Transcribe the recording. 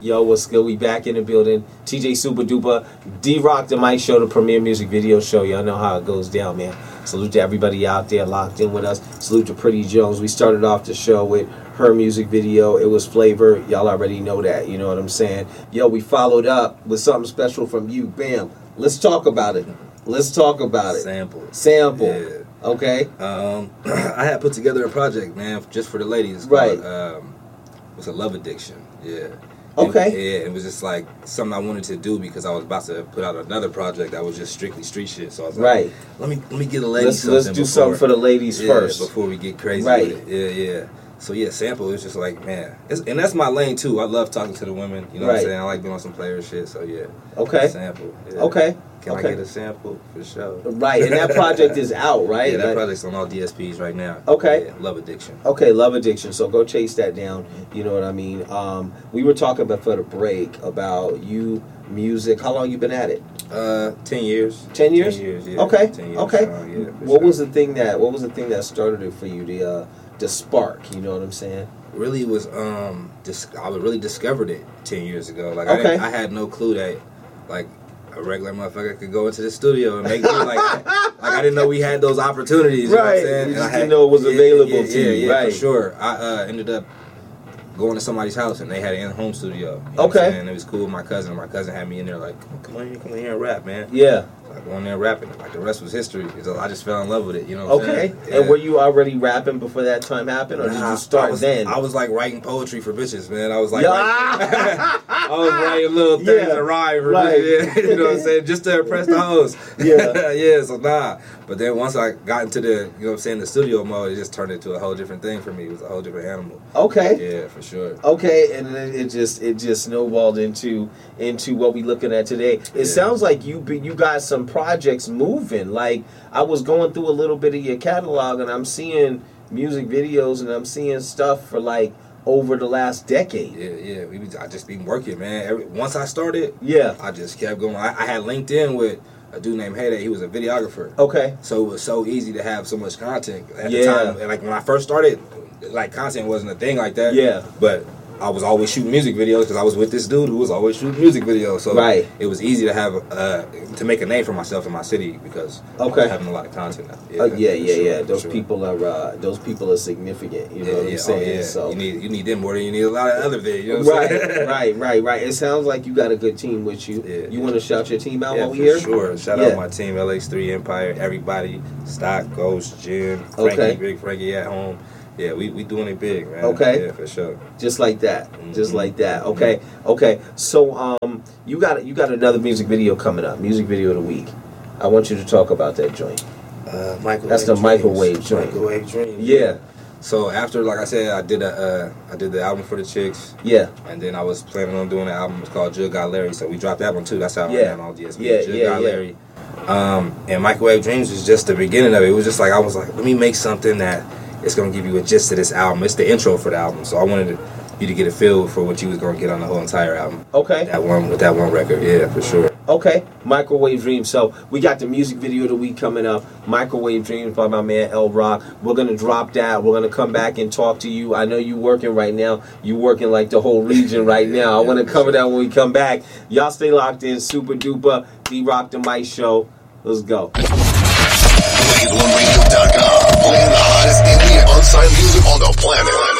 Yo, what's good? We back in the building. TJ Super Duper, D-Rock the Mic Show, the premier music video show. Y'all know how it goes down, man. Salute to everybody out there locked in with us. Salute to Pretty Jones. We started off the show with her music video. It was Flavor. Y'all already know that. You know what I'm saying? Yo, we followed up with something special from you. Bam. Let's talk about it. Let's talk about it. Sample. Yeah. Okay. I had put together a project, man, just for the ladies. Right. It was a love addiction. Yeah. Okay. Yeah, it was just like something I wanted to do because I was about to put out another project that was just strictly street shit. So I was like, right. Let me get the ladies something. Let's do something for the ladies first before we get crazy right. with it. Yeah. So yeah, Sample is just like, man, and that's my lane too. I love talking to the women. You know what I'm saying? I like being on some player shit. So yeah. Okay. Sample. Yeah. Okay. Can I get a sample for sure? Right, and that project is out, right? Yeah, that project's on all DSPs right now. Okay. Yeah, Love Addiction. Okay, Love Addiction. So go chase that down. You know what I mean? We were talking before the break about you, music. How long you been at it? 10 years. 10 years? 10 years, yeah. Okay. 10 years, okay. Yeah, what was the thing that started it for you? The spark. You know what I'm saying? Really was I really discovered it 10 years ago. Like I had no clue that like a regular motherfucker could go into the studio and make music like I didn't know we had those opportunities. You right. know what I'm saying? You just didn't know it was available to you. Yeah, right. For sure. I ended up going to somebody's house and they had an in-home studio. You know okay. And it was cool with my cousin. My cousin had me in there like, come on here and rap, man. Yeah. So I go in there rapping. Like the rest was history. So I just fell in love with it. You know what I'm saying? Okay. And were you already rapping before that time happened, or did you start then? I was like writing poetry for bitches, man. I was like, I was writing little things to rhyme for bitches. You know what I'm saying? Just to impress the hoes. Yeah. Yeah. So nah. But then once I got into the, you know what I'm saying, the studio mode, it just turned into a whole different thing for me. It was a whole different animal. Okay. Yeah, for sure. Okay, and then it just snowballed into what we looking at today. It sounds like you got some projects moving. Like I was going through a little bit of your catalog, and I'm seeing music videos, and I'm seeing stuff for like over the last decade. Yeah. I just been working, man. Once I started, I just kept going. I had LinkedIn with a dude named Heyday. He was a videographer. Okay. So it was so easy to have so much content at the time. And like when I first started, like content wasn't a thing like that. Yeah. But I was always shooting music videos because I was with this dude who was always shooting music videos. So it was easy to have to make a name for myself in my city because I was having a lot of content now. Those people are significant. You know what I'm saying? So you need them more than you need a lot of other things. You know what I'm saying? Right. It sounds like you got a good team with you. Yeah, you want to shout your team out while we for here? Sure. Shout out my team, LX3 Empire, everybody, Stock, Ghost, Jim, Frankie, Big Frankie at home. Yeah, we doing it big, man. Okay. Yeah, for sure. Just like that. Just like that. Okay. Okay. So you got another music video coming up. Music video of the week. I want you to talk about that joint. That's the Microwave joint. Microwave Dream. Yeah. So after, like I said, I did the album for the chicks. Yeah. And then I was planning on doing an album. It's called Jug Got Larry. So we dropped that one too. That's out right now on all DSP. Jug Got Larry. And Microwave Dreams was just the beginning of it. It was just like I was like, let me make something that it's gonna give you a gist to this album. It's the intro for the album. So I wanted you to get a feel for what you was gonna get on the whole entire album. Okay. With that one record. Yeah, for sure. Okay, Microwave Dreams. So we got the music video of the week coming up. Microwave Dreams by my man L Rock. We're gonna drop that. We're gonna come back and talk to you. I know you working right now. You working like the whole region right now. I want to cover that when we come back. Y'all stay locked in. Super duper. D-Rock the Mic Show. Let's go. BlazeOneRadio.com, playing the hottest indie and unsigned music on the planet.